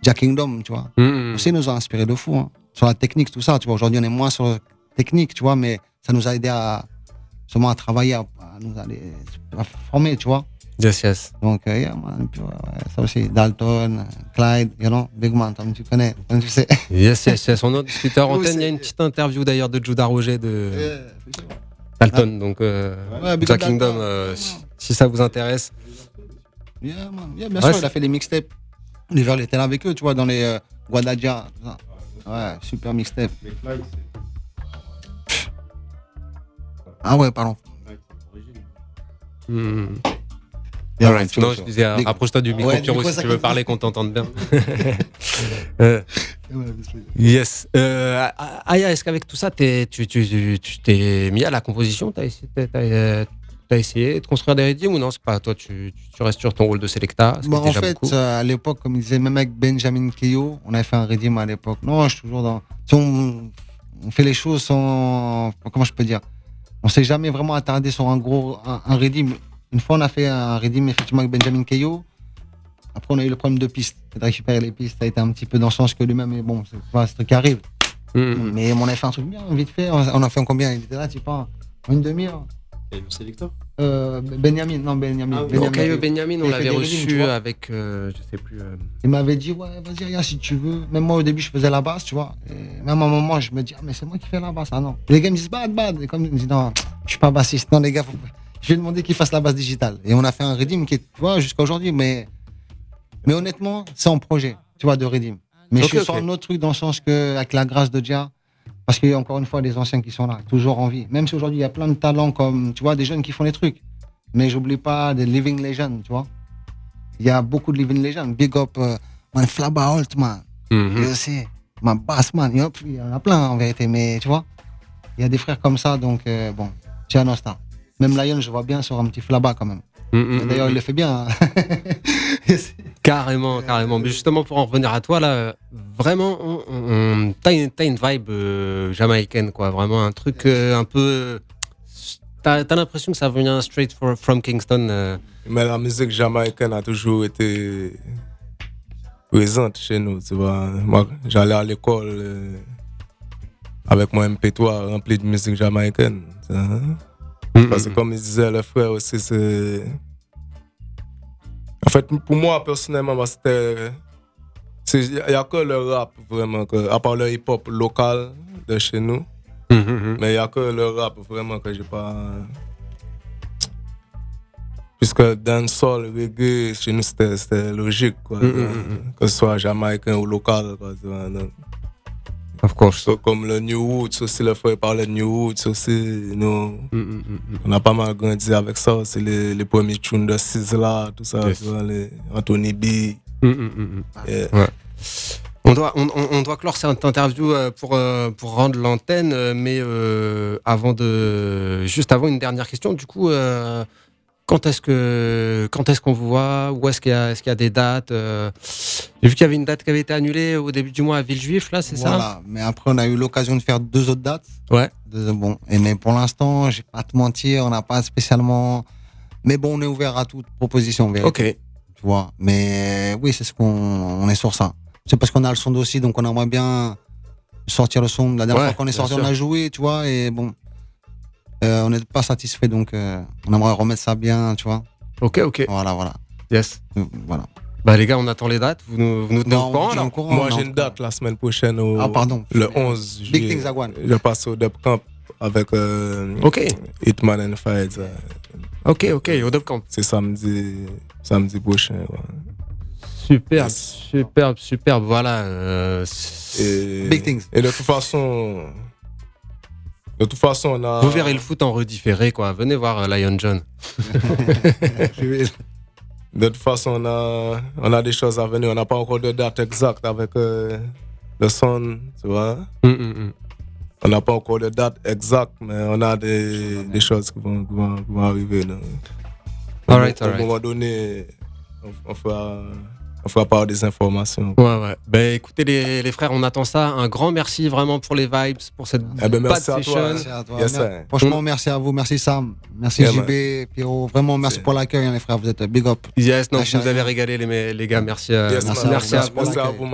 Jack Kingdom, tu vois. Aussi, nous a inspiré de fou, hein. Sur la technique, tout ça, tu vois. Aujourd'hui, on est moins sur la technique, tu vois, mais ça nous a aidé à travailler, à former, tu vois. Yes. Donc, yeah, man, puis, ouais, ça aussi, Dalton, Clyde, you know, Big Man, tu connais, tu sais. Yes. On a discuté en antenne. Il y a une petite interview d'ailleurs de Judah Roger de Dalton, donc Jack Kingdom, si ça vous intéresse. Yeah, man. Yeah, bien sûr, il a fait les mixtapes. L'hiver, il était là avec eux, tu vois, dans les Guadalajara, tout ça. Ouais, super mixtape. Ah ouais, pardon. Yeah, right. Non, je disais, rapproche-toi du micro, si tu veux parler, qu'on t'entende bien. Yes. Aya, est-ce qu'avec tout ça, tu t'es mis à la composition? T'as essayé de construire des rythmes ou non? C'est pas toi, tu restes sur ton rôle de Selecta? En fait, à l'époque, comme il disait, même avec Benjamin Keyo, on avait fait un rythme à l'époque. Non, je suis toujours dans. On fait les choses sans. Comment je peux dire? On s'est jamais vraiment attardé sur un rythme. Une fois, on a fait un rythme effectivement avec Benjamin Keyo. Après, on a eu le problème de pistes. De récupérer les pistes, ça a été un petit peu dans le sens que lui-même, mais bon, c'est pas ce truc qui arrive. Mais on avait fait un truc bien, vite fait. On a fait en combien? Il était là, tu sais pas, en une demi-heure. Et le Selecta Benjamin. Benjamin, on l'avait reçu avec, je sais plus. Il m'avait dit, ouais, vas-y, regarde si tu veux. Même moi, au début, je faisais la basse, tu vois. Et même à un moment, je me dis, ah, mais c'est moi qui fais la basse. Ah non. Les gars me disent, bad. Et comme ils me disent, non, je suis pas bassiste. Non, les gars, je vais demander qu'il fasse la basse digitale. Et on a fait un rythme qui est, tu vois, jusqu'à aujourd'hui. Mais honnêtement, c'est en projet, tu vois, de rythme. Mais je suis sur un autre truc dans le sens que, avec la grâce de Dia, parce qu'il y a encore une fois des anciens qui sont là, toujours en vie. Même si aujourd'hui, il y a plein de talents comme, tu vois, des jeunes qui font les trucs. Mais j'oublie pas des living legends, tu vois. Il y a beaucoup de living legends. Big up, man, Flabba Holt, man. Et aussi, man, Bass, man. Il y en a plein, en vérité. Mais, tu vois, il y a des frères comme ça, donc, bon, tiens, non, c'est même Lion, je vois bien sur un petit Flabba, quand même. D'ailleurs, il le fait bien. Hein. Carrément. Mais justement, pour en revenir à toi, là, vraiment, t'as une vibe jamaïcaine, quoi. Vraiment un truc un peu. T'as l'impression que ça vient straight from Kingston. Mais la musique jamaïcaine a toujours été présente chez nous, tu vois. Moi, j'allais à l'école avec mon MP3 rempli de musique jamaïcaine. Parce que comme il disait le frère aussi, c'est... En fait, pour moi, personnellement, c'était... Il n'y a que le rap, vraiment, à part le hip-hop local de chez nous. Mais il n'y a que le rap, vraiment, que j'ai pas... Puisque dancehall, reggae, chez nous, c'était logique, quoi. Que ce soit jamaïcain ou local, quoi. Donc, of course. So, comme le New Woods aussi, le frère parlait de New Woods aussi. Nous, on a pas mal grandi avec ça aussi, les premiers tunes de Sizzla, tout ça, yes. Tu vois, les Anthony B. Yeah. Ouais. On doit clore cette interview pour rendre l'antenne, mais juste avant une dernière question, du coup, quand est-ce qu'on vous voit? Où est-ce qu'il y a des dates? J'ai vu qu'il y avait une date qui avait été annulée au début du mois à Villejuif, là, c'est ça? Voilà, mais après on a eu l'occasion de faire 2 autres dates. Ouais. Mais pour l'instant, je vais pas te mentir, on n'a pas spécialement. Mais bon, on est ouvert à toute proposition. Ok. Tu vois. Mais oui, c'est ce on est sur ça. C'est parce qu'on a le son aussi, donc on aimerait bien sortir le son. La dernière fois qu'on est sorti, on a joué, tu vois, et bon. On n'est pas satisfait, donc on aimerait remettre ça bien, tu vois. Ok. Voilà. Yes. Voilà. Bah les gars, on attend les dates. Vous nous tenez au courant, là? Moi, j'ai une date la semaine prochaine, le 11 juillet. Big Things Agwan. Je passe au Dub Camp avec Hitman and Fights. Ok, au Dub Camp. C'est samedi prochain. Ouais. Superbe. Voilà. Big Things. Et de toute façon, on a... Vous verrez le foot en redifféré, quoi. Venez voir Lion John. De toute façon, on a des choses à venir. On n'a pas encore de date exacte avec le son, tu vois. On n'a pas encore de date exacte, mais on a des choses qui vont arriver. Au moment donné, on fera part des informations. Ouais. Ben écoutez les frères, on attend ça. Un grand merci vraiment pour les vibes, pour cette bad session. Merci à toi. Franchement, merci à vous, merci Sam, merci JB, Pierrot. Vraiment, merci pour l'accueil, les frères. Vous êtes big up. Yes, non, vous nous avez régalé les gars. Merci à vous.